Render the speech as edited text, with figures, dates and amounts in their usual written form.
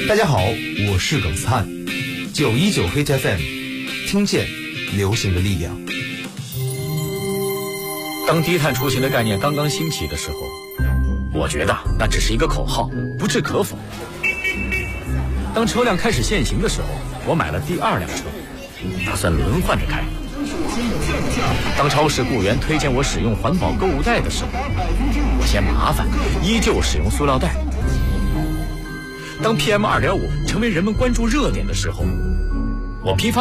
大家好，我是耿斯汉，919 Hit FM， 听见流行的力量。 当低碳出行的概念刚刚兴起的时候，我觉得那只是一个口号，不置可否。当车辆开始限行的时候，我买了第2辆车，打算轮换着开。当超市雇员推荐我使用环保购物袋的时候，我嫌麻烦，依旧使用塑料袋。当 PM2.5 成为人们关注热点的时候，我批发